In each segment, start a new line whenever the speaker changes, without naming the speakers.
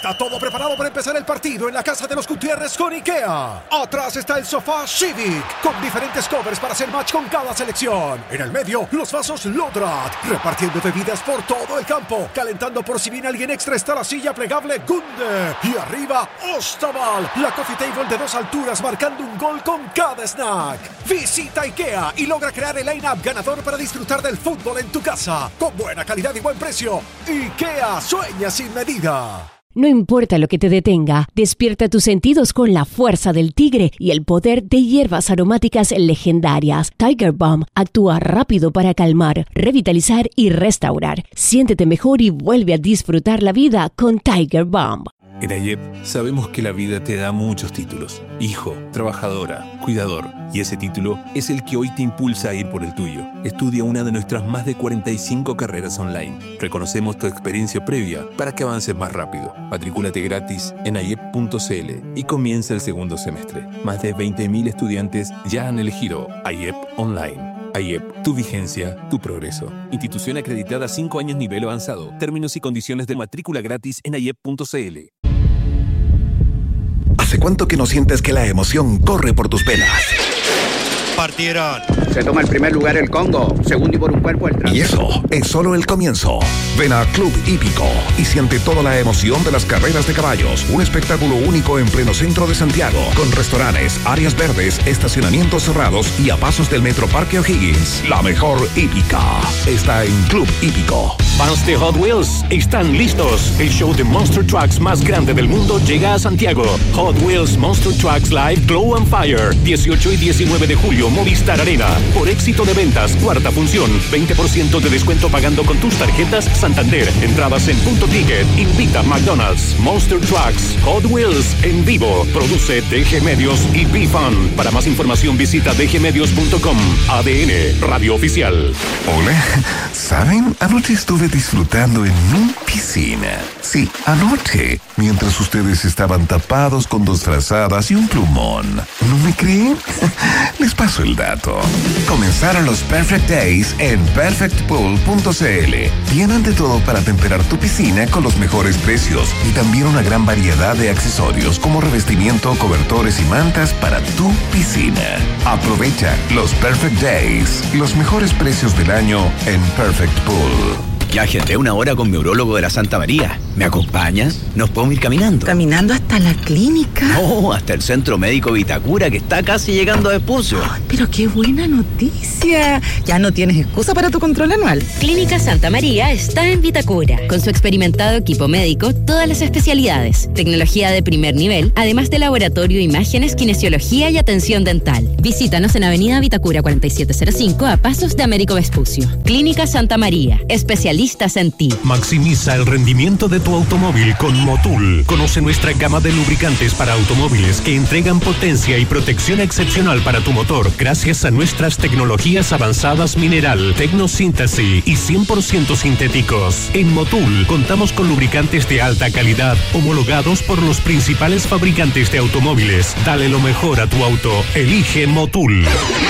Está todo preparado para empezar el partido en la casa de los Gutiérrez con IKEA. Atrás está el sofá Civic, con diferentes covers para hacer match con cada selección. En el medio, los vasos Lodrat, repartiendo bebidas por todo el campo. Calentando por si viene alguien extra está la silla plegable Gunde. Y arriba, Ostaval, la coffee table de 2 alturas marcando un gol con cada snack. Visita IKEA y logra crear el line-up ganador para disfrutar del fútbol en tu casa. Con buena calidad y buen precio. IKEA, sueña sin medida.
No importa lo que te detenga, despierta tus sentidos con la fuerza del tigre y el poder de hierbas aromáticas legendarias. Tiger Balm actúa rápido para calmar, revitalizar y restaurar. Siéntete mejor y vuelve a disfrutar la vida con Tiger Balm.
En AIEP sabemos que la vida te da muchos títulos. Hijo, trabajadora, cuidador. Y ese título es el que hoy te impulsa a ir por el tuyo. Estudia una de nuestras más de 45 carreras online. Reconocemos tu experiencia previa para que avances más rápido. Matricúlate gratis en aiep.cl y comienza el segundo semestre. Más de 20.000 estudiantes ya han elegido AIEP Online. AIEP, tu vigencia, tu progreso. Institución acreditada 5 años nivel avanzado. Términos y condiciones de matrícula gratis en aiep.cl.
¿Hace cuánto que no sientes que la emoción corre por tus venas?
Partieron. Se toma el primer lugar el Congo, segundo y por un cuerpo el
Y eso es solo el comienzo. Ven a Club Hípico y siente toda la emoción de las carreras de caballos. Un espectáculo único en pleno centro de Santiago, con restaurantes, áreas verdes, estacionamientos cerrados y a pasos del Metro Parque O'Higgins. La mejor hípica está en Club Hípico.
Fans de Hot Wheels están listos. El show de Monster Trucks más grande del mundo llega a Santiago. Hot Wheels Monster Trucks Live Glow and Fire, 18 y 19 de julio, Movistar Arena. Por éxito de ventas, cuarta función, 20% de descuento pagando con tus tarjetas Santander. Entradas en Punto Ticket. Invita McDonald's. Monster Trucks Hot Wheels en vivo. Produce DG Medios y B-Fun. Para más información visita dgmedios.com. ADN, radio oficial.
Hola, ¿saben? Anoche estuve disfrutando en mi piscina. Sí, anoche, mientras ustedes estaban tapados con 2 frazadas y un plumón. ¿No me creen? Les paso el dato. Comenzaron los Perfect Days en perfectpool.cl. Tienen de todo para temperar tu piscina con los mejores precios y también una gran variedad de accesorios como revestimiento, cobertores y mantas para tu piscina. Aprovecha los Perfect Days, los mejores precios del año en Perfect Pool.
Ya agendé una hora con mi urólogo de la Santa María. ¿Me acompañas? ¿Nos podemos ir caminando?
¿Caminando hasta la clínica?
No, hasta el Centro Médico Vitacura, que está casi llegando a Vespucio.
Oh, pero qué buena noticia. Ya no tienes excusa para tu control anual.
Clínica Santa María está en Vitacura. Con su experimentado equipo médico, todas las especialidades. Tecnología de primer nivel, además de laboratorio, imágenes, kinesiología y atención dental. Visítanos en Avenida Vitacura 4705 a pasos de Américo Vespucio. Clínica Santa María. Especialistas en ti.
Maximiza el rendimiento de tu automóvil con Motul. Conoce nuestra gama de lubricantes para automóviles que entregan potencia y protección excepcional para tu motor gracias a nuestras tecnologías avanzadas mineral, tecnosíntesis y 100% sintéticos. En Motul contamos con lubricantes de alta calidad homologados por los principales fabricantes de automóviles. Dale lo mejor a tu auto. Elige Motul.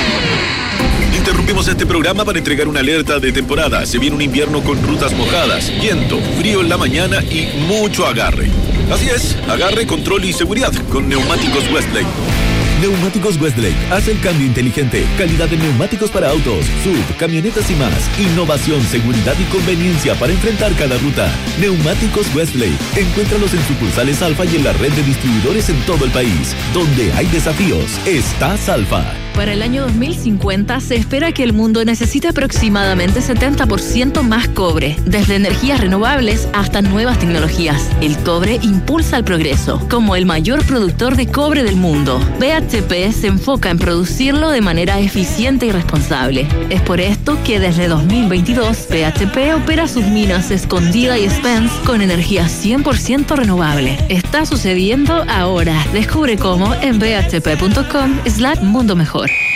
Interrumpimos este programa para entregar una alerta de temporada. Se viene un invierno con rutas mojadas, viento, frío en la mañana y mucho agarre. Así es, agarre, control y seguridad con Neumáticos Westlake.
Neumáticos Westlake hace el cambio inteligente. Calidad de neumáticos para autos, sub, camionetas y más. Innovación, seguridad y conveniencia para enfrentar cada ruta. Neumáticos Westlake. Encuéntralos en sucursales Alfa y en la red de distribuidores en todo el país. Donde hay desafíos, está Alfa.
Para el año 2050 se espera que el mundo necesite aproximadamente 70% más cobre, desde energías renovables hasta nuevas tecnologías. El cobre impulsa el progreso, como el mayor productor de cobre del mundo. BHP se enfoca en producirlo de manera eficiente y responsable. Es por esto que desde 2022 BHP opera sus minas Escondida y Spence con energía 100% renovable. Está sucediendo ahora. Descubre cómo en bhp.com/mundo mejor.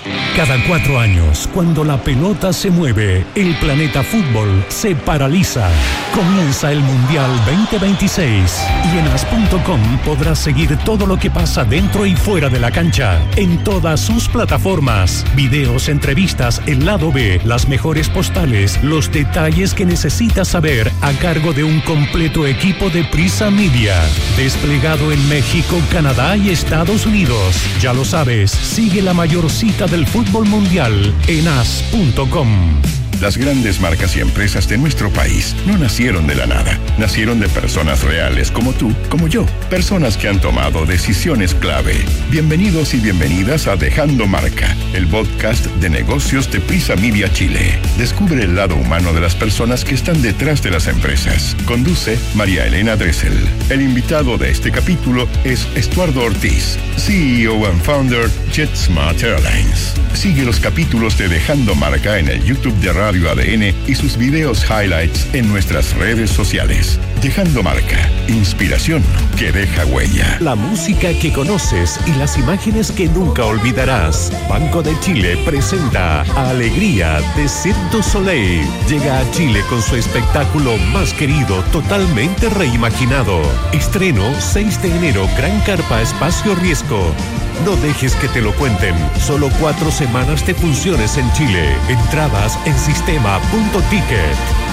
Cada 4 años, cuando la pelota se mueve, el planeta fútbol se paraliza. Comienza el Mundial 2026 y en as.com podrás seguir todo lo que pasa dentro y fuera de la cancha, en todas sus plataformas. Videos, entrevistas, el lado B, las mejores postales, los detalles que necesitas saber a cargo de un completo equipo de Prisa Media. Desplegado en México, Canadá y Estados Unidos. Ya lo sabes, sigue la mayor cita del fútbol mundial en as.com.
Las grandes marcas y empresas de nuestro país no nacieron de la nada. Nacieron de personas reales como tú, como yo. Personas que han tomado decisiones clave. Bienvenidos y bienvenidas a Dejando Marca, el podcast de negocios de Prisa Media Chile. Descubre el lado humano de las personas que están detrás de las empresas. Conduce María Elena Dressel. El invitado de este capítulo es Estuardo Ortiz, CEO and founder JetSmart Airlines. Sigue los capítulos de Dejando Marca en el YouTube de Radio ADN y sus videos highlights en nuestras redes sociales. Dejando Marca, inspiración que deja huella.
La música que conoces y las imágenes que nunca olvidarás. Banco de Chile presenta Alegría de Cirque du Soleil. Llega a Chile con su espectáculo más querido, totalmente reimaginado. Estreno 6 de enero, Gran Carpa Espacio Riesgo. No dejes que te lo cuenten. Solo 4 semanas de funciones en Chile. Entradas en sistema.ticket.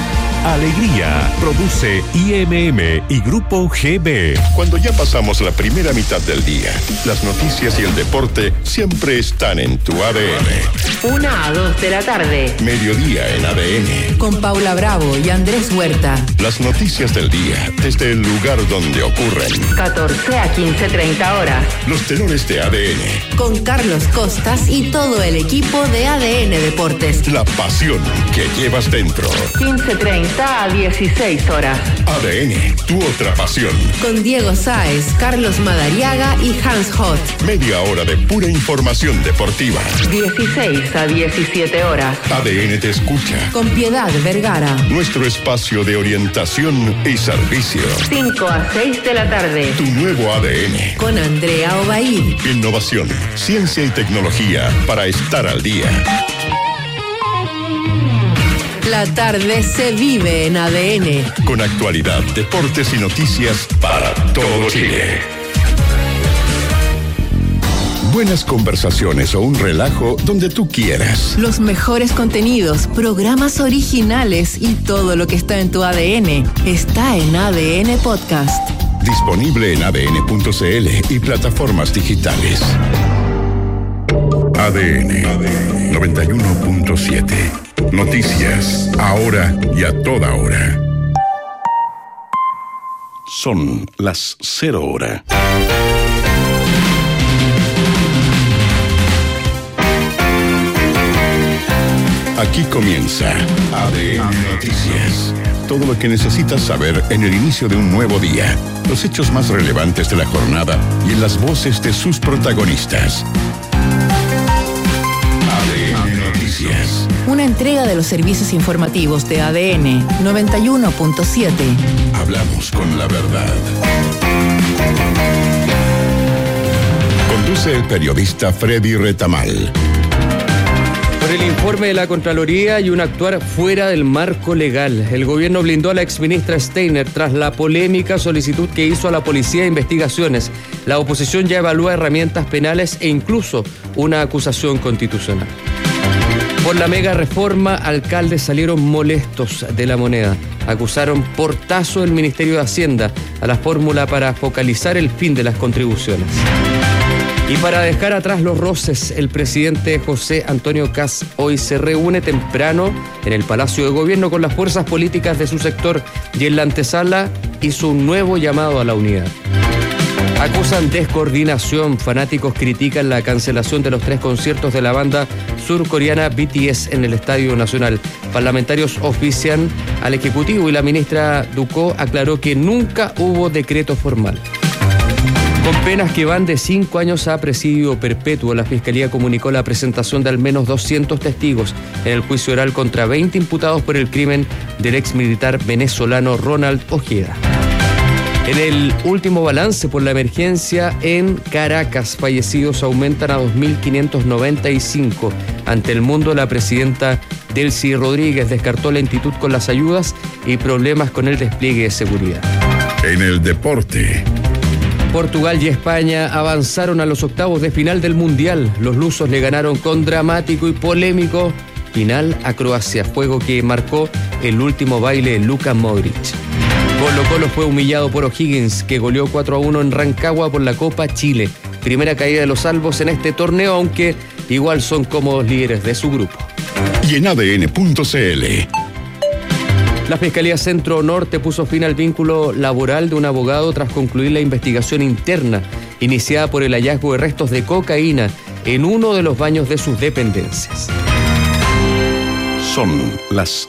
Alegría, produce IMM y Grupo GB.
Cuando ya pasamos la primera mitad del día, las noticias y el deporte siempre están en tu ADN.
1 a 2 de la tarde.
Mediodía en ADN.
Con Paula Bravo y Andrés Huerta.
Las noticias del día desde el lugar donde ocurren.
14 a 15:30 horas.
Los tenores de ADN.
Con Carlos Costas y todo el equipo de ADN Deportes.
La pasión que llevas dentro.
15:30 a 16 horas.
ADN, tu otra pasión.
Con Diego Sáez, Carlos Madariaga y Hans Hot.
Media hora de pura información deportiva.
16 a 17 horas.
ADN te escucha.
Con Piedad Vergara.
Nuestro espacio de orientación y servicio.
5 a 6 de la tarde.
Tu nuevo ADN.
Con Andrea Obaid.
Innovación, ciencia y tecnología para estar al día.
La tarde se vive en ADN.
Con actualidad, deportes y noticias para todo Chile. Buenas conversaciones o un relajo donde tú quieras.
Los mejores contenidos, programas originales y todo lo que está en tu ADN está en ADN Podcast.
Disponible en adn.cl y plataformas digitales. ADN 91.7. Noticias, ahora y a toda hora. Son las 0 horas. Aquí comienza ADN Noticias. Todo lo que necesitas saber en el inicio de un nuevo día. Los hechos más relevantes de la jornada y en las voces de sus protagonistas. ADN Noticias.
Una entrega de los servicios informativos de ADN 91.7.
Hablamos con la verdad. Conduce el periodista Freddy Retamal.
Por el informe de la Contraloría y un actuar fuera del marco legal. El gobierno blindó a la exministra Steiner tras la polémica solicitud que hizo a la Policía de Investigaciones. La oposición ya evalúa herramientas penales e incluso una acusación constitucional. Por la mega reforma, alcaldes salieron molestos de La Moneda. Acusaron portazo del Ministerio de Hacienda a la fórmula para focalizar el fin de las contribuciones. Y para dejar atrás los roces, el presidente José Antonio Kast hoy se reúne temprano en el Palacio de Gobierno con las fuerzas políticas de su sector y en la antesala hizo un nuevo llamado a la unidad. Acusan descoordinación, fanáticos critican la cancelación de los 3 conciertos de la banda surcoreana BTS en el Estadio Nacional. Parlamentarios ofician al Ejecutivo y la ministra Ducó aclaró que nunca hubo decreto formal. Con penas que van de 5 años a presidio perpetuo, la Fiscalía comunicó la presentación de al menos 200 testigos en el juicio oral contra 20 imputados por el crimen del exmilitar venezolano Ronald Ojeda. En el último balance por la emergencia en Caracas, fallecidos aumentan a 2.595. Ante el mundo, la presidenta Delcy Rodríguez descartó lentitud con las ayudas y problemas con el despliegue de seguridad.
En el deporte,
Portugal y España avanzaron a los octavos de final del Mundial. Los lusos le ganaron con dramático y polémico final a Croacia, juego que marcó el último baile de Luka Modric. Colo-Colo fue humillado por O'Higgins, que goleó 4-1 en Rancagua por la Copa Chile. Primera caída de los salvos en este torneo, aunque igual son cómodos líderes de su grupo.
Y en ADN.cl.
La Fiscalía Centro Norte puso fin al vínculo laboral de un abogado tras concluir la investigación interna iniciada por el hallazgo de restos de cocaína en uno de los baños de sus dependencias.
Son las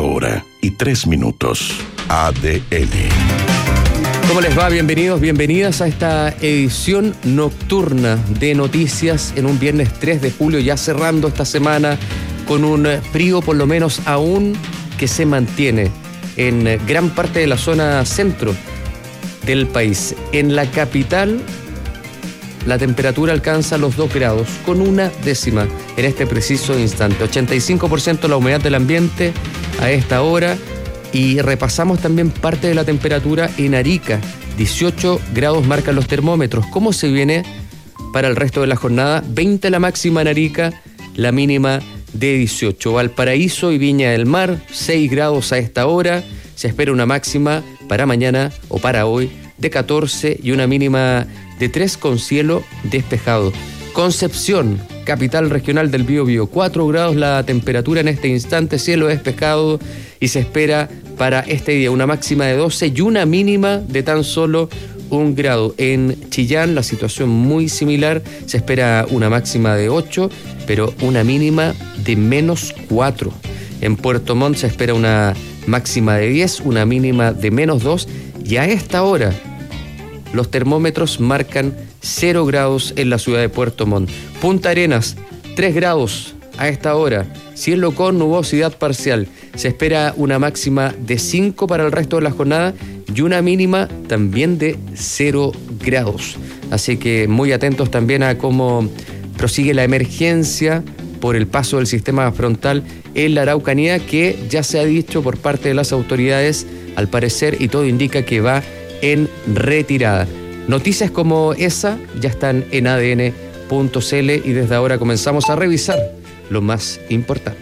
0:03. ADN.
¿Cómo les va? Bienvenidos, bienvenidas a esta edición nocturna de noticias en un viernes 3 de julio, ya cerrando esta semana con un frío por lo menos aún que se mantiene en gran parte de la zona centro del país. En la capital, la temperatura alcanza los 2 grados con 1/10 en este preciso instante. 85% la humedad del ambiente a esta hora. Y repasamos también parte de la temperatura en Arica. 18 grados marcan los termómetros. ¿Cómo se viene para el resto de la jornada? 20 la máxima en Arica, la mínima de 18. Valparaíso y Viña del Mar, 6 grados a esta hora. Se espera una máxima para mañana o para hoy de 14 y una mínima de 3 con cielo despejado. Concepción, capital regional del Biobío, 4 grados la temperatura en este instante, cielo despejado, y se espera para este día una máxima de 12 y una mínima de tan solo 1 grado. En Chillán la situación muy similar, se espera una máxima de 8, pero una mínima de -4. En Puerto Montt se espera una máxima de 10, una mínima de -2, y a esta hora los termómetros marcan 0 grados en la ciudad de Puerto Montt. Punta Arenas, 3 grados a esta hora, cielo con nubosidad parcial. Se espera una máxima de 5 para el resto de la jornada y una mínima también de 0 grados. Así que muy atentos también a cómo prosigue la emergencia por el paso del sistema frontal en la Araucanía, que ya se ha dicho por parte de las autoridades, al parecer, y todo indica que va en retirada. Noticias como esa ya están en ADN.cl y desde ahora comenzamos a revisar lo más importante.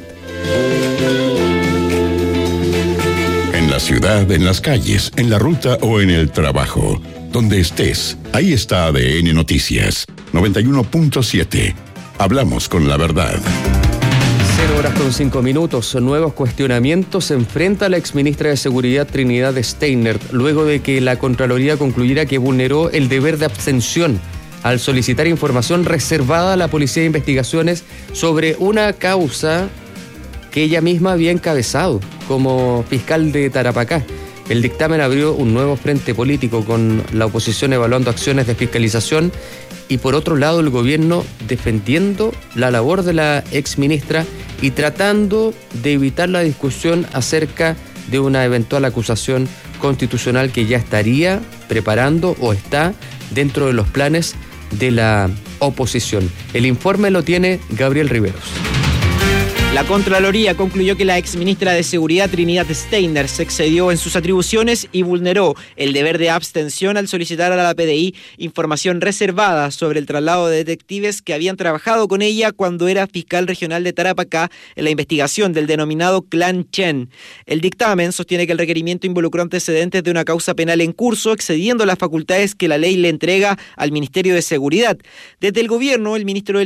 En la ciudad, en las calles, en la ruta o en el trabajo. Donde estés, ahí está ADN Noticias 91.7. Hablamos con la verdad.
0:05. Nuevos cuestionamientos enfrenta a la exministra de Seguridad Trinidad Steiner, luego de que la Contraloría concluyera que vulneró el deber de abstención al solicitar información reservada a la Policía de Investigaciones sobre una causa que ella misma había encabezado como fiscal de Tarapacá. El dictamen abrió un nuevo frente político con la oposición evaluando acciones de fiscalización y por otro lado el gobierno defendiendo la labor de la exministra y tratando de evitar la discusión acerca de una eventual acusación constitucional que ya estaría preparando o está dentro de los planes de la oposición. El informe lo tiene Gabriel Riveros.
La Contraloría concluyó que la exministra de Seguridad Trinidad Steiner se excedió en sus atribuciones y vulneró el deber de abstención al solicitar a la PDI información reservada sobre el traslado de detectives que habían trabajado con ella cuando era fiscal regional de Tarapacá en la investigación del denominado Clan Chen. El dictamen sostiene que el requerimiento involucró antecedentes de una causa penal en curso, excediendo las facultades que la ley le entrega al Ministerio de Seguridad. Desde el gobierno, el ministro del